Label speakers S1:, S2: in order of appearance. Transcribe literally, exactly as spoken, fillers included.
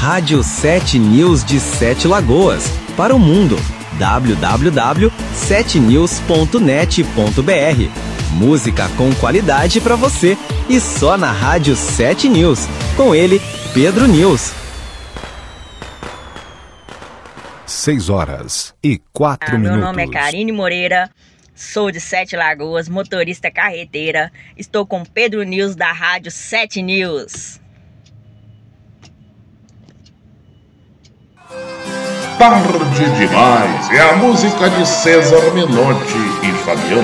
S1: Rádio sete News de Sete Lagoas, para o mundo. w w w ponto sete news ponto net ponto b r. Música com qualidade para você e só na Rádio sete News. Com ele, Pedro News.
S2: seis horas e quatro
S3: ah,
S2: minutos.
S3: Meu nome é Karine Moreira, sou de Sete Lagoas, motorista carreteira. Estou com Pedro News da Rádio sete News.
S4: Tarde demais é a música de César Menotti e Fabiano